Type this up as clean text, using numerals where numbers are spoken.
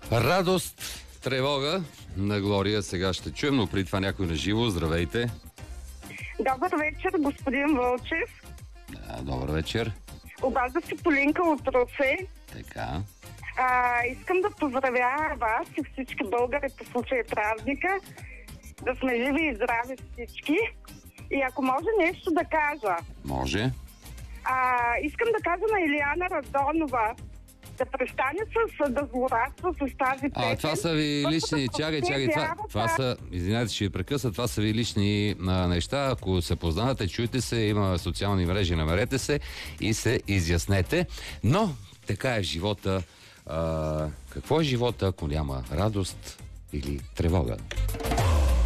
Радост, тревога на Глория сега ще чуем, но при това някой на живо. Здравейте. Добър вечер, господин Вълчев. Да, добър вечер. Обажда се Полинка от Русе. Така. Искам да поздравя вас и всички българи по случай празника. Да сме живи и здрави всички. И ако може нещо да кажа. Може. Искам да кажа на Илияна Радонова да престане да злорадства с тази песен. Това са ви лични... Чакай, това са... Извинете, ще ви прекъсна. Това са ви лични неща. Ако се познавате, чуйте се, има социални мрежи, намерете се и се изяснете. Но така е в живота. Какво е живота, ако няма радост или тревога?